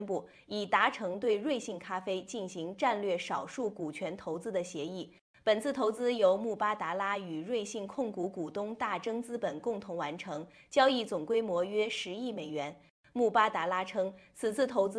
布，已达成对瑞幸咖啡进行战略少数股权投资的协议。本次投资由穆巴达拉与瑞幸控股股东大征资本共同完成，交易总规模约10亿美元。穆巴达拉称，此次投资